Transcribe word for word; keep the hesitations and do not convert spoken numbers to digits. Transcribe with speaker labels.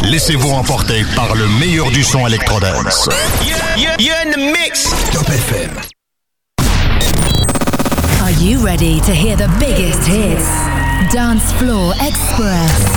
Speaker 1: Laissez-vous emporter par le meilleur du son électro-dance.
Speaker 2: You're, you're in the mix.
Speaker 1: Top F M.
Speaker 3: Are you ready to hear the biggest hits? Dance Floor Express.